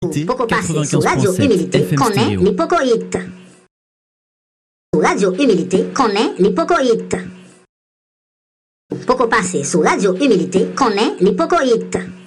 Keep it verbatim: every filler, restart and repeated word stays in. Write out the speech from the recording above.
Poco passer sur Radio Humilité connaît les Poco Hits. Sur Radio Humilité connaît les Poco Hits. Poco passer sur Radio Humilité connaît les Poco Hits.